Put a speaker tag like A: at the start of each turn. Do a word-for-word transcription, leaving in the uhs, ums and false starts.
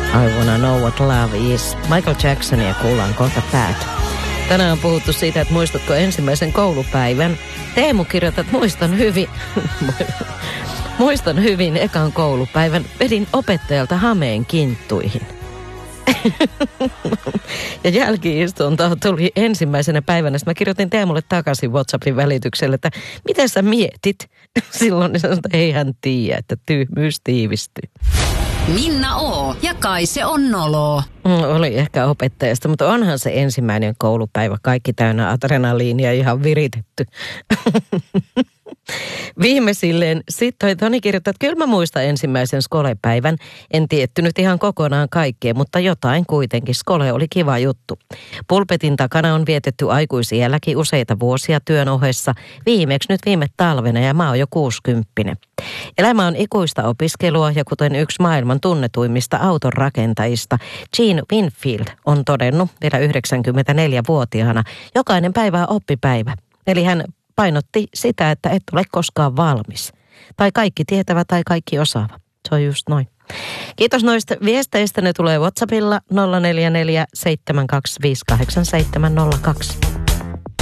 A: I wanna know what love is. Michael Jacksonia kuullaan kohta Bad. Tänään on puhuttu siitä, että muistatko ensimmäisen koulupäivän. Teemu kirjoitat, muistan hyvin. Muistan hyvin ekan koulupäivän. Vedin opettajalta hameen kinttuihin. Ja jälki-istunto tuli ensimmäisenä päivänä. Sitten mä kirjoitin Teemulle takaisin WhatsAppin välityksellä, että miten sä mietit? Silloin niin sanoin, että ei hän tiedä, että tyhmyys tiivistyy.
B: Minna O. ja Kaise on nolo.
A: Oli ehkä opettajasta, mutta onhan se ensimmäinen koulupäivä. Kaikki täynnä adrenaliinia, ihan viritetty. Viimeisilleen sitten Toni kirjoittaa, että kyllä mä muistan ensimmäisen skolepäivän. En tiettynyt ihan kokonaan kaikkea, mutta jotain kuitenkin. Skole oli kiva juttu. Pulpetin takana on vietetty aikuisielläkin useita vuosia työn ohessa. Viimeksi nyt viime talvena ja mä oon jo kuusikymppinen. Elämä on ikuista opiskelua ja kuten yksi maailman tunnetuimmista autonrakentajista, Gene Winfield on todennut vielä yhdeksänkymmentäneljävuotiaana, jokainen päivä on oppipäivä. Eli hän painotti sitä, että et ole koskaan valmis. Tai kaikki tietävä tai kaikki osaava. Se on just noin. Kiitos noista viesteistä. Ne tulee WhatsAppilla nolla neljä neljä seitsemän kaksi viisi kahdeksan seitsemän nolla kaksi.